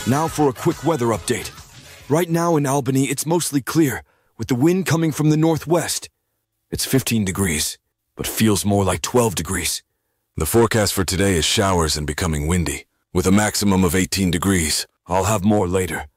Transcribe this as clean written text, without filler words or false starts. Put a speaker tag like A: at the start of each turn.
A: Now for a quick weather update. Right now in Albany, it's mostly clear, with the wind coming from the northwest. It's 15 degrees, but feels more like 12 degrees.
B: The forecast for today is showers and becoming windy, with a maximum of 18 degrees.
A: I'll have more later.